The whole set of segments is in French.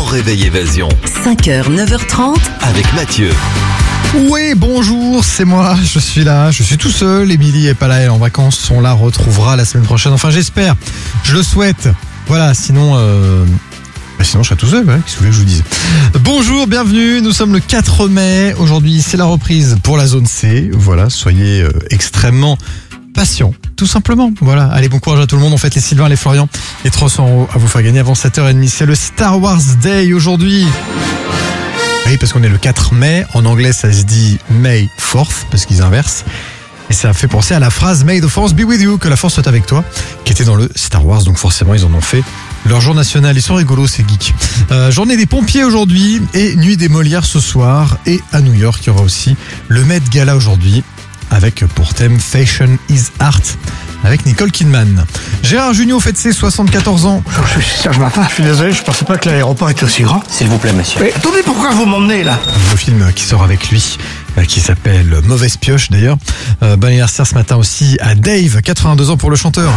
réveil Évasion. 5h, 9h30. Avec Mathieu. Oui, bonjour, c'est moi, je suis là, je suis tout seul, Émilie est pas là, elle est en vacances, on la retrouvera la semaine prochaine, enfin j'espère, je le souhaite. Voilà, sinon je serai tout seul, qu'est-ce que vous voulez que je vous dise. Bonjour, bienvenue, nous sommes le 4 mai, aujourd'hui c'est la reprise pour la zone C, voilà, soyez extrêmement patients, tout simplement, voilà. Allez, bon courage à tout le monde, on fête les Sylvain, les Florian, et 300 € à vous faire gagner avant 7h30, c'est le Star Wars Day aujourd'hui. Oui, parce qu'on est le 4 mai, en anglais ça se dit May 4th, parce qu'ils inversent. Et ça fait penser à la phrase May the Force be with you, que la force soit avec toi, qui était dans le Star Wars, donc forcément ils en ont fait leur jour national. Ils sont rigolos ces geeks. Journée des pompiers aujourd'hui et nuit des Molières ce soir. Et à New York, il y aura aussi le Met Gala aujourd'hui, avec pour thème Fashion is Art, avec Nicole Kidman. Gérard Jugnot fête ses 74 ans. Je suis Serge Martin, je suis désolé, je pensais pas que l'aéroport était aussi grand. S'il vous plaît, monsieur. Mais attendez, pourquoi vous m'emmenez là? Un nouveau film qui sort avec lui, qui s'appelle Mauvaise Pioche d'ailleurs. Bon anniversaire ce matin aussi à Dave, 82 ans pour le chanteur.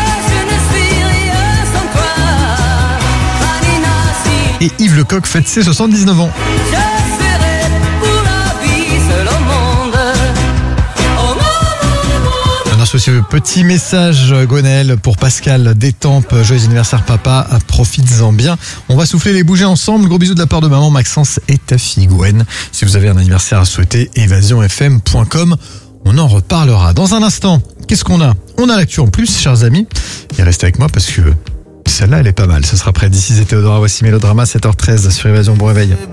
Et Yves Lecoq fête ses 79 ans. Ce petit message, Gonel, pour Pascal d'Étampes. Joyeux anniversaire papa, profites-en bien. On va souffler les bougies ensemble. Gros bisous de la part de maman, Maxence et ta fille Gwen. Si vous avez un anniversaire à souhaiter, évasionfm.com. On en reparlera dans un instant. Qu'est-ce qu'on a? On a l'actu en plus, chers amis. Et restez avec moi parce que celle-là, elle est pas mal. Ce sera près d'ici et Théodora. Voici Mélodrama, 7h13 sur Évasion. Bon réveil.